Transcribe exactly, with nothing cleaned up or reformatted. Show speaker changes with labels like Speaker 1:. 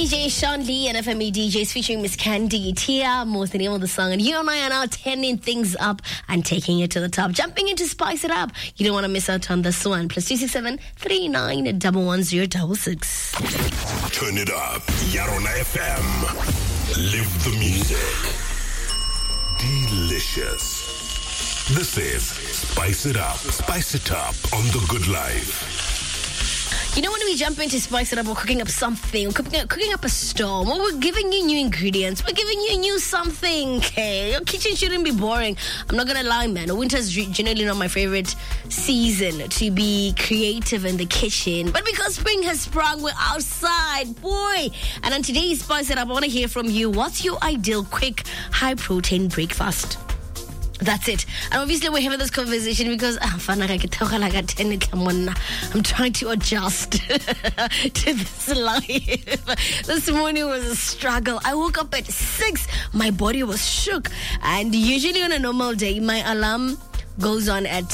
Speaker 1: D J Sean Lee and F M E D Js featuring Miss Candy Tia, most the name of the song. And you and I are now turning things up and taking it to the top. Jumping in to spice it up. You don't want to miss out on this one. Plus two six seven three nine one one zero double six.
Speaker 2: Turn it up. Yarona F M. Live the music. Delicious. This is Spice It Up. Spice It Up on The Good Life.
Speaker 1: You know, when we jump into spice it up, we're cooking up something, we're cooking up, cooking up a storm, or we're giving you new ingredients, we're giving you new something, okay? Your kitchen shouldn't be boring. I'm not gonna lie, man. Winter's generally not my favorite season to be creative in the kitchen. But because spring has sprung, we're outside, boy. And on today's Spice It Up, I want to hear from you. What's your ideal quick, high-protein breakfast? That's it. And obviously we're having this conversation because I'm trying to adjust to this life. This morning was a struggle. I woke up at six. My body was shook. And usually on a normal day, my alarm goes on at